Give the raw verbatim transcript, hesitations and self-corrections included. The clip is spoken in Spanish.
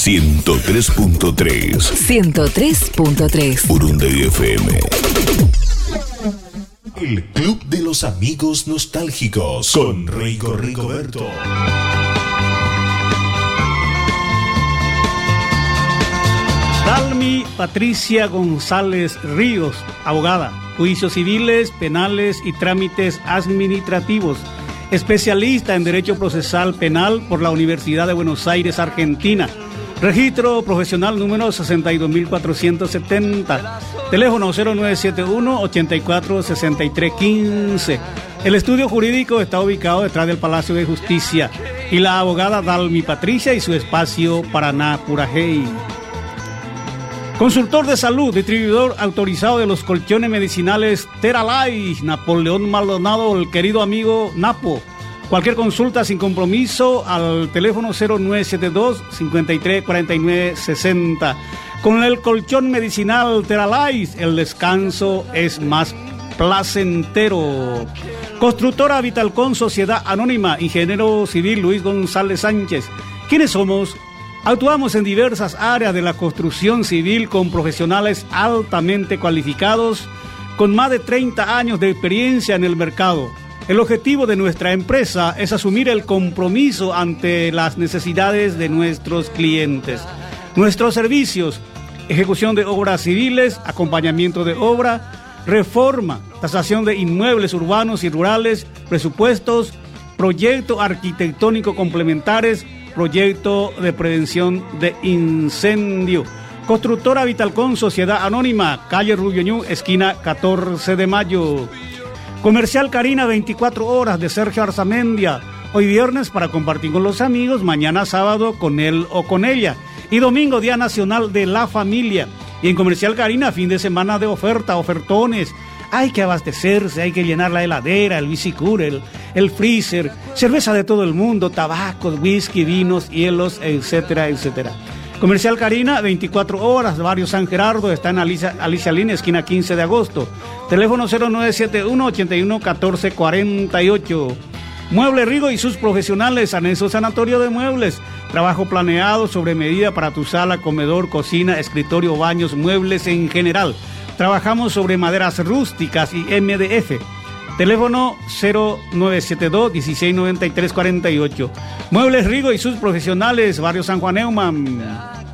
ciento tres punto tres. ciento tres punto tres. Urunday F M. El Club de los Amigos Nostálgicos con Rico Rigoberto. Dalmi Patricia González Ríos, abogada, juicios civiles, penales y trámites administrativos, especialista en Derecho Procesal Penal por la Universidad de Buenos Aires, Argentina. Registro profesional número sesenta y dos mil cuatrocientos setenta. Teléfono cero nueve siete uno, ochenta y cuatro, sesenta y tres quince. El estudio jurídico está ubicado detrás del Palacio de Justicia. Y la abogada Dalmi Patricia y su espacio Paraná Purajey. Consultor de salud, distribuidor autorizado de los colchones medicinales Teralife, Napoleón Maldonado, el querido amigo Napo. Cualquier consulta sin compromiso al teléfono cero nueve siete dos, cincuenta y tres, cuarenta y nueve, sesenta. Con el colchón medicinal Teralife, el descanso es más placentero. Constructora Vitalcon Sociedad Anónima, ingeniero civil Luis González Sánchez. ¿Quiénes somos? Actuamos en diversas áreas de la construcción civil con profesionales altamente cualificados, con más de treinta años de experiencia en el mercado. El objetivo de nuestra empresa es asumir el compromiso ante las necesidades de nuestros clientes. Nuestros servicios: ejecución de obras civiles, acompañamiento de obra, reforma, tasación de inmuebles urbanos y rurales, presupuestos, proyecto arquitectónico complementares, proyecto de prevención de incendio. Constructora Vitalcon Sociedad Anónima, calle Rubioñú, esquina catorce de mayo. Comercial Karina, veinticuatro horas, de Sergio Arzamendia. Hoy viernes para compartir con los amigos, mañana sábado con él o con ella. Y domingo, Día Nacional de la Familia. Y en Comercial Karina, fin de semana de oferta, ofertones. Hay que abastecerse, hay que llenar la heladera, el bicicure, el, el freezer, cerveza de todo el mundo, tabacos, whisky, vinos, hielos, etcétera, etcétera. Comercial Karina, veinticuatro horas, barrio San Gerardo, está en Alicia, Alicia Línea, esquina quince de agosto. Teléfono cero nueve siete uno, ochenta y uno, catorce, cuarenta y ocho. Mueble Rigo y sus profesionales, anexo sanatorio de muebles. Trabajo planeado sobre medida para tu sala, comedor, cocina, escritorio, baños, muebles en general. Trabajamos sobre maderas rústicas y M D F. Teléfono cero nueve siete dos, dieciséis noventa y tres cuarenta y ocho. Muebles Rigo y sus profesionales, barrio San Juan Neumann.